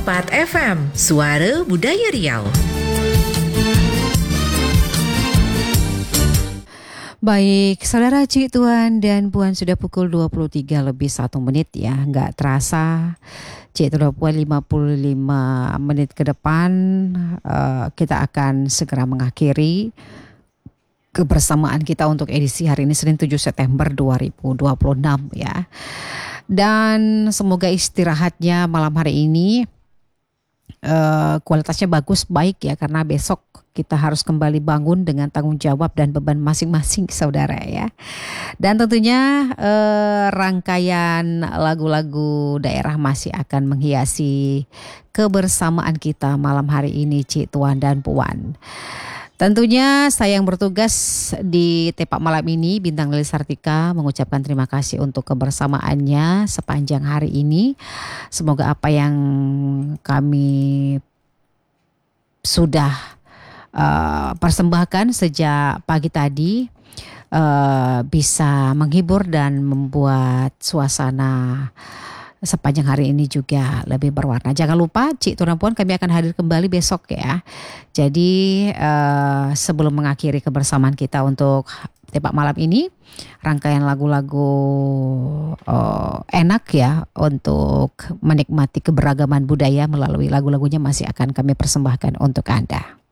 101,4 FM, Suara Budaya Riau. Baik, saudara Cik Tuan dan Puan, sudah pukul 23 lebih 1 menit ya. Nggak terasa Cik Tuan Puan 55 menit ke depan kita akan segera mengakhiri kebersamaan kita untuk edisi hari ini Senin 7 September 2026 ya. Dan semoga istirahatnya malam hari ini kualitasnya baik ya, karena besok kita harus kembali bangun dengan tanggung jawab dan beban masing-masing saudara ya. Dan tentunya rangkaian lagu-lagu daerah masih akan menghiasi kebersamaan kita malam hari ini Cik Tuan dan Puan. Tentunya saya yang bertugas di Tepak Malam ini, Bintang Lili Sartika, mengucapkan terima kasih untuk kebersamaannya sepanjang hari ini. Semoga apa yang kami sudah persembahkan sejak pagi tadi bisa menghibur dan membuat suasana sepanjang hari ini juga lebih berwarna. Jangan lupa Cik Tuan dan Puan, kami akan hadir kembali besok ya. Jadi sebelum mengakhiri kebersamaan kita untuk Tepak Malam ini, rangkaian lagu-lagu enak ya untuk menikmati keberagaman budaya melalui lagu-lagunya masih akan kami persembahkan untuk Anda.